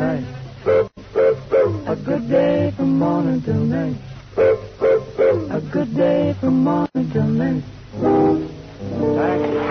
night. A good day from morning till night. A good day from morning till night. Thank you.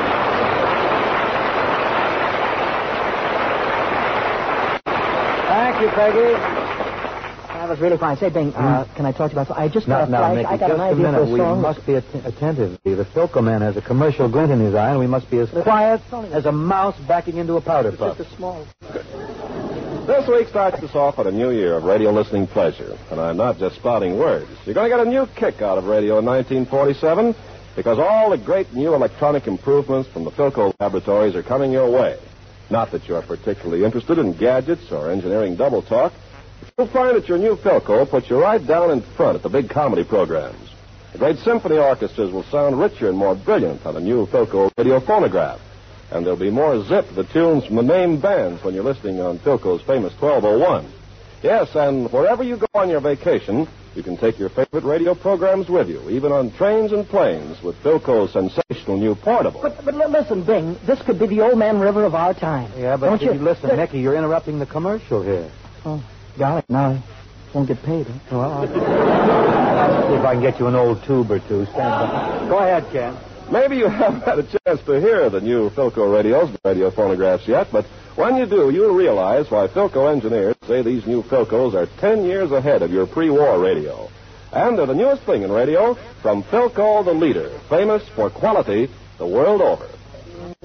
Thank you, Peggy. That was really fine. Say, Bing, can I talk to you about... I just got a flash. Mickey, I got just an idea for a We song. must be attentive. The Philco man has a commercial glint in his eye, and we must be as quiet as a mouse backing into a powder puff. Just a small... This week starts us off with a new year of radio listening pleasure. And I'm not just spouting words. You're going to get a new kick out of radio in 1947 because all the great new electronic improvements from the Philco laboratories are coming your way. Not that you're particularly interested in gadgets or engineering double talk. You'll find that your new Philco puts you right down in front at the big comedy programs. The great symphony orchestras will sound richer and more brilliant on the new Philco radio phonograph. And there'll be more zip to the tunes from the name bands when you're listening on Philco's famous 1201. Yes, and wherever you go on your vacation, you can take your favorite radio programs with you, even on trains and planes with Philco's sensational new portable. But listen, Bing, this could be the Old Man River of our time. Yeah, but Don't you... listen, Nicky, you're interrupting the commercial here. Oh, golly, now I won't get paid, huh? Well, I'll see if I can get you an old tube or two. Stand by. Go ahead, Ken. Maybe you haven't had a chance to hear the new Philco radios, the radio phonographs yet, but when you do, you'll realize why Philco engineers say these new Philcos are 10 years ahead of your pre-war radio. And they're the newest thing in radio from Philco, the leader, famous for quality the world over.